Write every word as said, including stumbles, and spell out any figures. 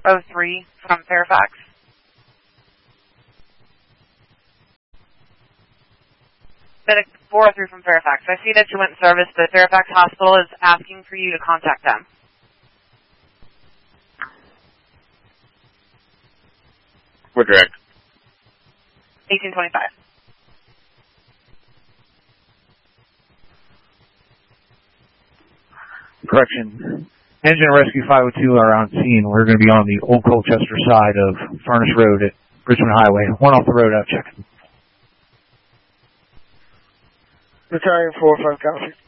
oh three from Fairfax. Medic four oh three from Fairfax. I see that you went in service, but Fairfax Hospital is asking for you to contact them. We're direct. eighteen twenty-five. Correction. Engine Rescue five oh two are on scene. We're going to be on the Old Colchester side of Furnace Road at Richmond Highway. One off the road, out checking. Battalion four five, copy.